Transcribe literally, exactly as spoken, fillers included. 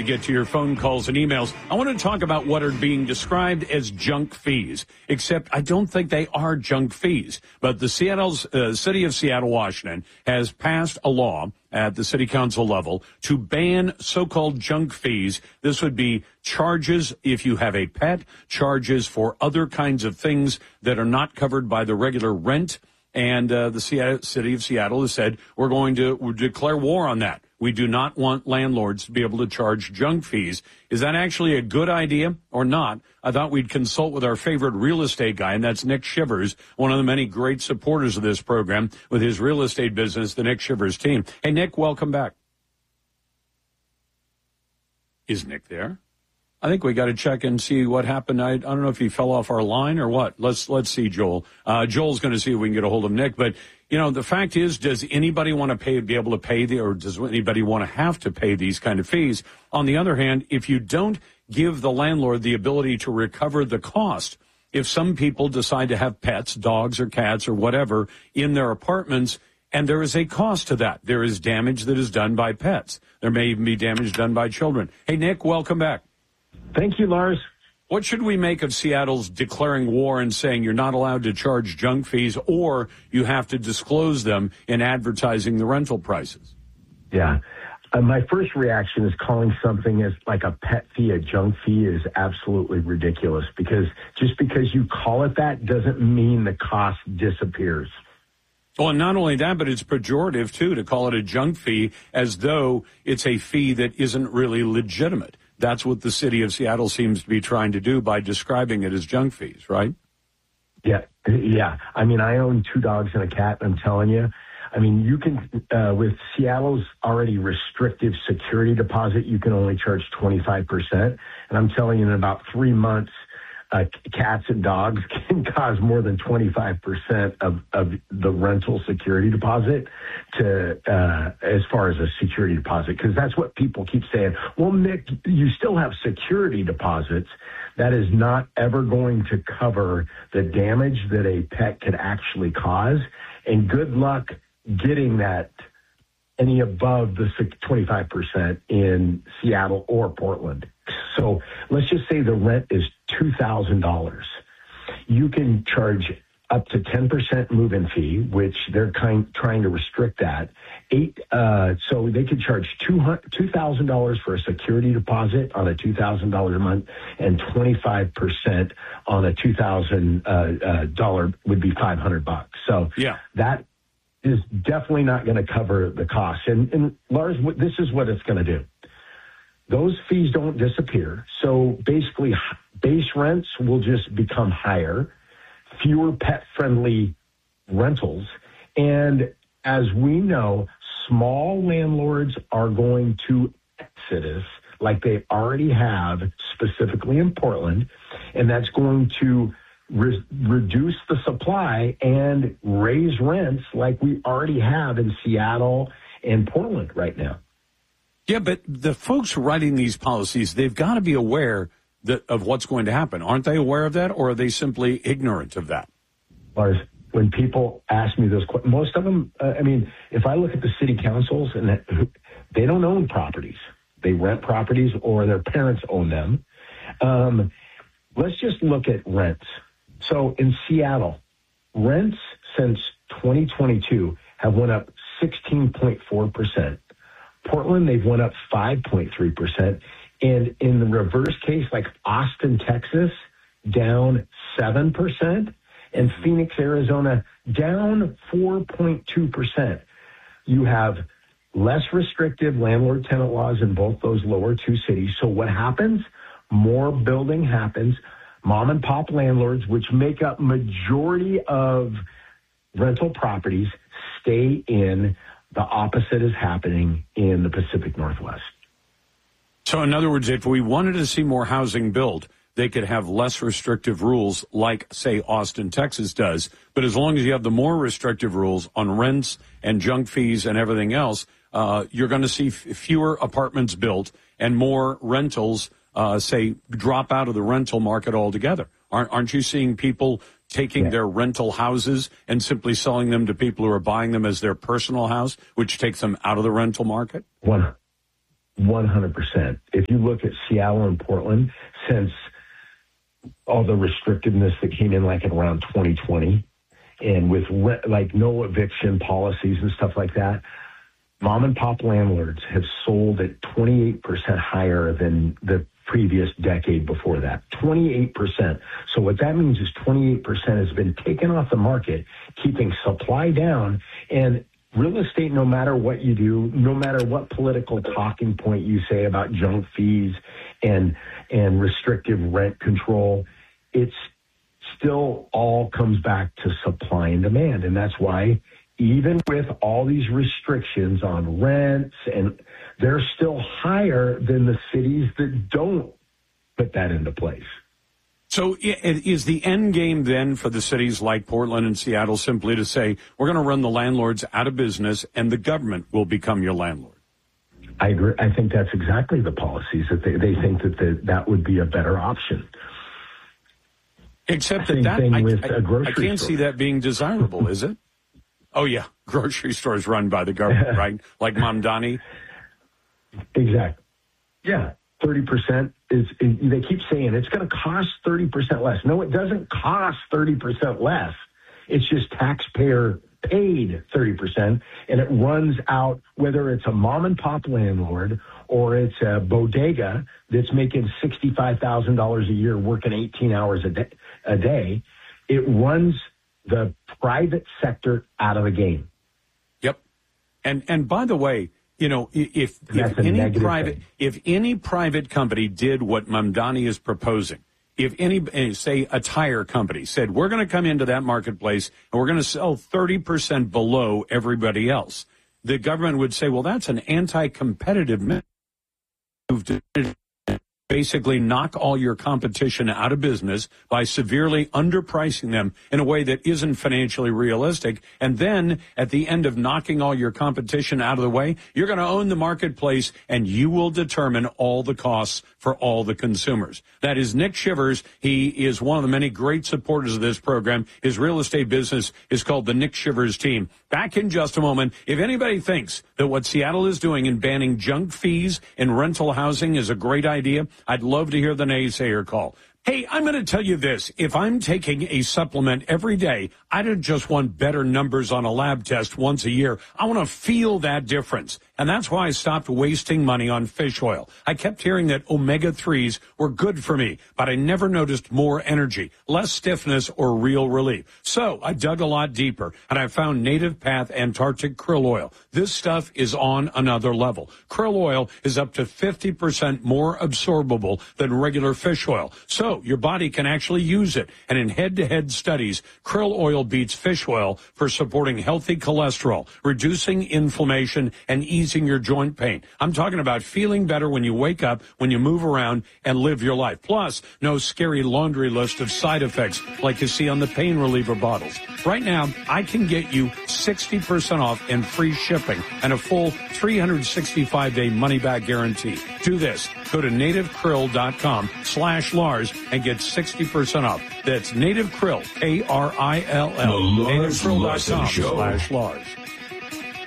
get to your phone calls and emails. I want to talk about what are being described as junk fees, except I don't think they are junk fees. But the Seattle's, uh, City of Seattle, Washington, has passed a law at the city council level to ban so-called junk fees. This would be charges if you have a pet, charges for other kinds of things that are not covered by the regular rent. And uh, the Seattle, City of Seattle has said, we're going to we'll declare war on that. We do not want landlords to be able to charge junk fees. Is that actually a good idea or not? I thought we'd consult with our favorite real estate guy, and that's Nick Shivers, one of the many great supporters of this program with his real estate business, the Nick Shivers team. Hey, Nick, welcome back. Is Nick there? I think we got to check and see what happened. I, I don't know if he fell off our line or what. Let's let's see, Joel. Uh, Joel's going to see if we can get a hold of Nick. But, you know, the fact is, does anybody want to pay, be able to pay the, or does anybody want to have to pay these kind of fees? On the other hand, if you don't give the landlord the ability to recover the cost, if some people decide to have pets, dogs or cats or whatever, in their apartments, and there is a cost to that, there is damage that is done by pets. There may even be damage done by children. Hey, Nick, welcome back. Thank you, Lars. What should we make of Seattle's declaring war and saying you're not allowed to charge junk fees or you have to disclose them in advertising the rental prices? Yeah. Uh, my first reaction is calling something as like a pet fee, a junk fee, is absolutely ridiculous, because just because you call it that doesn't mean the cost disappears. Well, and not only that, but it's pejorative, too, to call it a junk fee as though it's a fee that isn't really legitimate. That's what the city of Seattle seems to be trying to do by describing it as junk fees, right? Yeah, yeah. I mean, I own two dogs and a cat, and I'm telling you, I mean, you can, uh, with Seattle's already restrictive security deposit, you can only charge twenty-five percent. And I'm telling you, in about three months, uh, cats and dogs can cause more than twenty-five percent of, of the rental security deposit to, uh, as far as a security deposit, because that's what people keep saying. Well, Nick, you still have security deposits. That is not ever going to cover the damage that a pet could actually cause. And good luck getting that any above the twenty-five percent in Seattle or Portland. So let's just say the rent is two thousand dollars. You can charge up to ten percent move-in fee, which they're kind, trying to restrict that. Eight, uh, so they could charge two thousand dollars for a security deposit on a two thousand dollars a month, and twenty-five percent on a two thousand dollars uh, uh, dollar would be five hundred bucks. So yeah, that is definitely not going to cover the cost. And, and Lars, this is what it's going to do. Those fees don't disappear. So basically, base rents will just become higher, fewer pet-friendly rentals. And as we know, small landlords are going to exodus like they already have, specifically in Portland, and that's going to re- reduce the supply and raise rents like we already have in Seattle and Portland right now. Yeah, but the folks writing these policies, they've got to be aware that, of what's going to happen. Aren't they aware of that, or are they simply ignorant of that? Lars, when people ask me those questions, most of them, uh, I mean, if I look at the city councils, and they don't own properties. They rent properties or their parents own them. Um, let's just look at rents. So in Seattle, rents since twenty twenty-two have went up sixteen point four percent. Portland, they've went up five point three percent. And in the reverse case, like Austin, Texas, down seven percent. And Phoenix, Arizona, down four point two percent. You have less restrictive landlord-tenant laws in both those lower two cities. So what happens? More building happens. Mom and pop landlords, which make up majority of rental properties, stay in. The opposite is happening in the Pacific Northwest. So in other words, if we wanted to see more housing built, they could have less restrictive rules like, say, Austin, Texas does. But as long as you have the more restrictive rules on rents and junk fees and everything else, uh, you're going to see f- fewer apartments built and more rentals, uh, say, drop out of the rental market altogether. Aren't, aren't you seeing people taking yeah. their rental houses and simply selling them to people who are buying them as their personal house, which takes them out of the rental market? One. one hundred percent. If you look at Seattle and Portland, since all the restrictiveness that came in like in around twenty twenty, and with re- like no eviction policies and stuff like that, mom and pop landlords have sold at twenty-eight percent higher than the previous decade before that. twenty-eight percent. So what that means is twenty-eight percent has been taken off the market, keeping supply down. And real estate, no matter what you do, no matter what political talking point you say about junk fees and and restrictive rent control, it's still all comes back to supply and demand. And that's why even with all these restrictions on rents, and they're still higher than the cities that don't put that into place. So is the end game then for the cities like Portland and Seattle simply to say, we're going to run the landlords out of business and the government will become your landlord? I agree. I think that's exactly the policies, that they, they think that the, that would be a better option. Except that, Same that thing I, with I, a grocery I can't store. see that being desirable, is it? Oh, yeah. Grocery stores run by the government, right? Like Mamdani? Exactly. Yeah. thirty percent is, is, they keep saying it's going to cost thirty percent less. No, it doesn't cost thirty percent less. It's just taxpayer paid thirty percent, and it runs out, whether it's a mom and pop landlord or it's a bodega that's making sixty-five thousand dollars a year working eighteen hours a day, a day, it runs the private sector out of the game. Yep. And and by the way, you know, if, That's if any private thing. if any private company did what Mamdani is proposing, if any, say, a tire company said, we're going to come into that marketplace and we're going to sell thirty percent below everybody else, the government would say, well, that's an anti-competitive move to basically knock all your competition out of business by severely underpricing them in a way that isn't financially realistic. And then at the end of knocking all your competition out of the way, you're going to own the marketplace and you will determine all the costs for all the consumers. That is Nick Shivers. He is one of the many great supporters of this program. His real estate business is called the Nick Shivers Team. Back in just a moment. If anybody thinks that what Seattle is doing in banning junk fees in rental housing is a great idea, I'd love to hear the naysayer call. Hey, I'm going to tell you this. If I'm taking a supplement every day, I don't just want better numbers on a lab test once a year. I want to feel that difference. And that's why I stopped wasting money on fish oil. I kept hearing that omega threes were good for me, but I never noticed more energy, less stiffness, or real relief. So I dug a lot deeper, and I found Native Path Antarctic Krill Oil. This stuff is on another level. Krill oil is up to fifty percent more absorbable than regular fish oil. So your body can actually use it. And in head-to-head studies, krill oil beats fish oil for supporting healthy cholesterol, reducing inflammation, and easing your joint pain. I'm talking about feeling better when you wake up, when you move around, and live your life. Plus, no scary laundry list of side effects like you see on the pain reliever bottles. Right now, I can get you sixty percent off and free shipping and a full three hundred sixty-five day money-back guarantee. Do this. Go to nativekrill.com slash Lars and get sixty percent off. That's Native Krill, K R I L L, nativekrill.com slash Lars.